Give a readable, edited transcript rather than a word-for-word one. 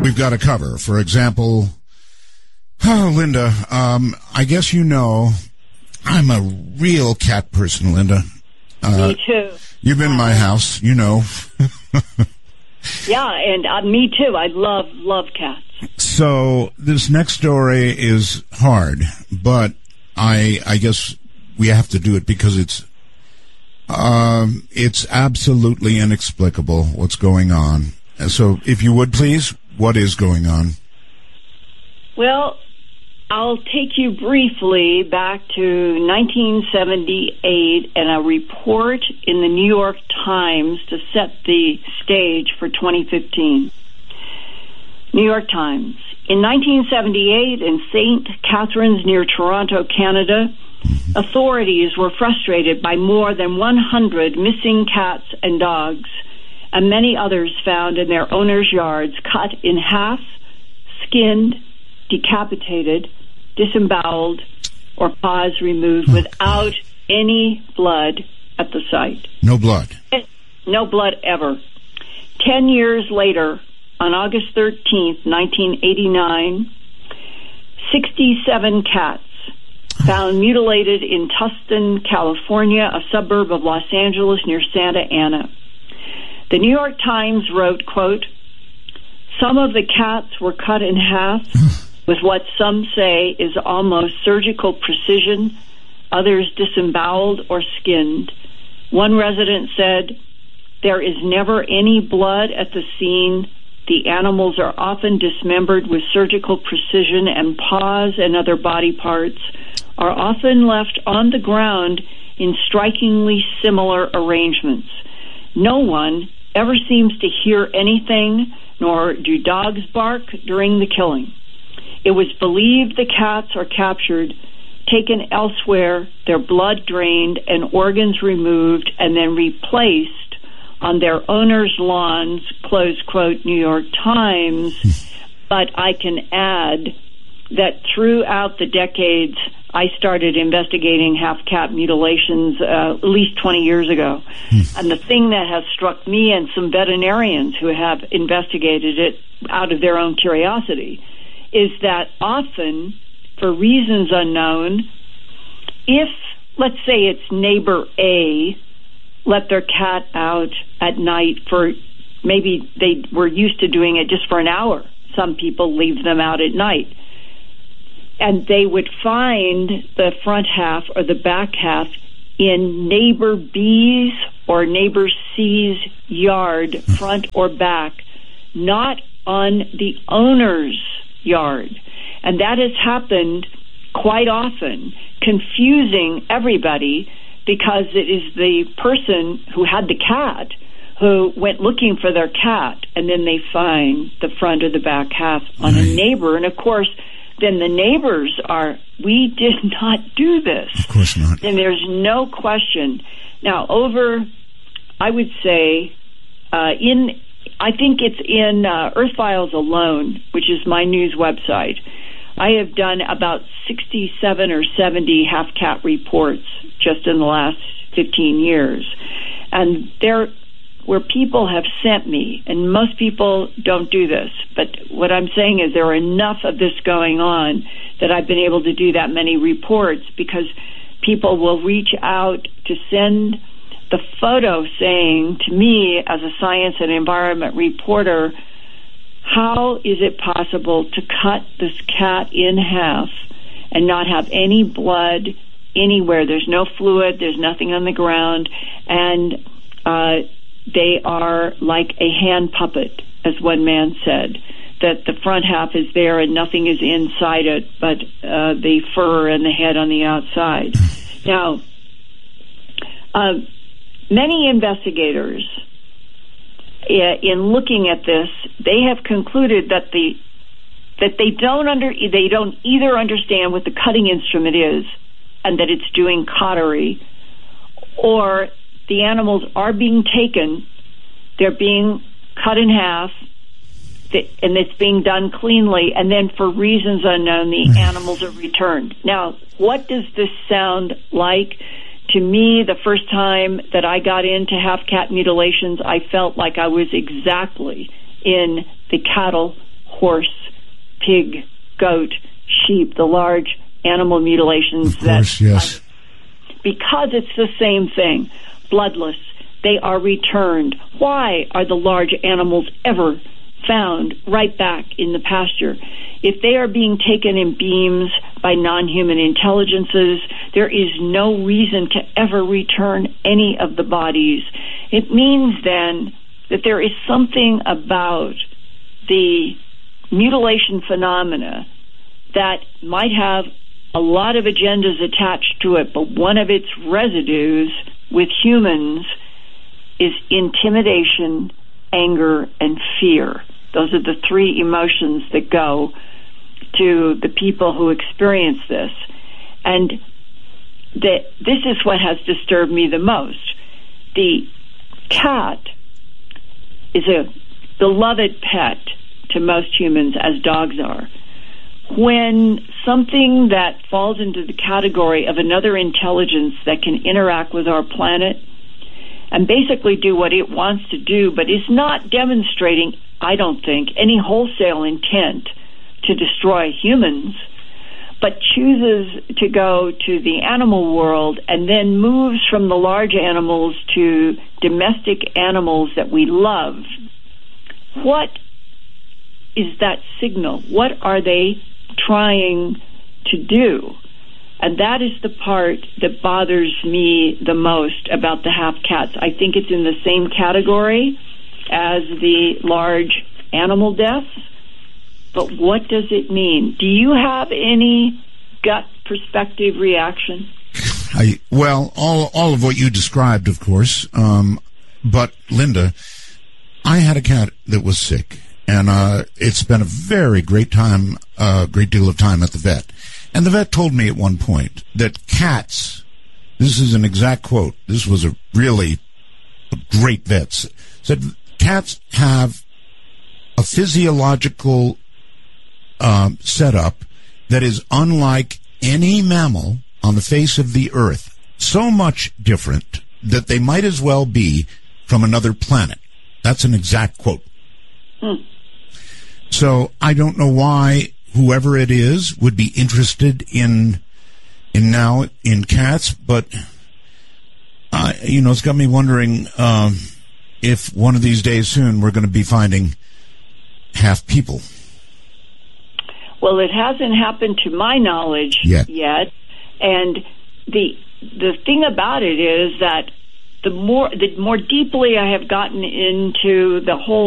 we've got to cover. For example, Linda, I guess you know I'm a real cat person, Linda. Me too. You've been in my house, you know. Yeah, and me too. I love cats. So this next story is hard, but I guess we have to do it because it's absolutely inexplicable what's going on. So if you would please, what is going on? Well, I'll take you briefly back to 1978 and a report in the New York Times to set the stage for 2015. New York Times. In 1978, in St. Catharines near Toronto, Canada, authorities were frustrated by more than 100 missing cats and dogs, and many others found in their owners' yards, cut in half, skinned, decapitated, disemboweled, or paws removed without any blood at the site. No blood. No blood ever. 10 years later, on August 13th, 1989, 67 cats found mutilated in Tustin, California, a suburb of Los Angeles near Santa Ana. The New York Times wrote, quote, "Some of the cats were cut in half with what some say is almost surgical precision, others disemboweled or skinned. One resident said, 'There is never any blood at the scene. The animals are often dismembered with surgical precision, and paws and other body parts are often left on the ground in strikingly similar arrangements. No one ever seems to hear anything, nor do dogs bark during the killing. It was believed the cats are captured, taken elsewhere, their blood drained and organs removed, and then replaced on their owners' lawns," close quote, New York Times. But I can add that throughout the decades, I started investigating half-cat mutilations at least 20 years ago. And the thing that has struck me and some veterinarians who have investigated it out of their own curiosity is that often, for reasons unknown, if, let's say it's neighbor A, let their cat out at night for, maybe they were used to doing it just for an hour. Some people leave them out at night. And they would find the front half or the back half in neighbor B's or neighbor C's yard, front or back, not on the owner's yard. And that has happened quite often, confusing everybody, because it is the person who had the cat who went looking for their cat, and then they find the front or the back half on a neighbor. And, of course, then the neighbors are, we did not do this. Of course not. And there's no question. Now, over, I would say, I think it's in Earth Files alone, which is my news website, I have done about 67 or 70 half-cat reports just in the last 15 years. And there, where people have sent me, and most people don't do this, but what I'm saying is there are enough of this going on that I've been able to do that many reports, because people will reach out to send the photo saying to me, as a science and environment reporter, how is it possible to cut this cat in half and not have any blood anywhere? There's no fluid, there's nothing on the ground, and they are like a hand puppet, as one man said, that the front half is there and nothing is inside it but the fur and the head on the outside. Now, many investigators, in looking at this, they have concluded that they don't either understand what the cutting instrument is and that it's doing cautery, or the animals are being taken, they're being cut in half, and it's being done cleanly, and then for reasons unknown, the animals are returned. Now, what does this sound like? To me, the first time that I got into half-cat mutilations, I felt like I was exactly in the cattle horse, pig, goat, sheep, the large animal mutilations. Of course, yes. Because it's the same thing, bloodless, they are returned. Why are the large animals ever found right back in the pasture? If they are being taken in beams by non-human intelligences, there is no reason to ever return any of the bodies. It means then that there is something about the mutilation phenomena that might have a lot of agendas attached to it, but one of its residues with humans is intimidation, anger, and fear. Those are the three emotions that go to the people who experience this. And this is what has disturbed me the most. The cat is a beloved pet to most humans, as dogs are. When something that falls into the category of another intelligence that can interact with our planet and basically do what it wants to do, but is not demonstrating, I don't think, any wholesale intent to destroy humans, but chooses to go to the animal world and then moves from the large animals to domestic animals that we love. What is that signal? What are they trying to do? And that is the part that bothers me the most about the half cats. I think it's in the same category as the large animal deaths. But what does it mean? Do you have any gut perspective reaction? Well, all of what you described, of course. But Linda, I had a cat that was sick, and it's been a very great deal of time at the vet. And the vet told me at one point that cats, this is an exact quote, this was a great vet, said cats have a physiological setup that is unlike any mammal on the face of the earth. So much different that they might as well be from another planet. That's an exact quote. So I don't know why whoever it is would be interested in cats, but it's got me wondering if one of these days soon we're going to be finding half people. Well, it hasn't happened to my knowledge yet. And the thing about it is that the more deeply I have gotten into the whole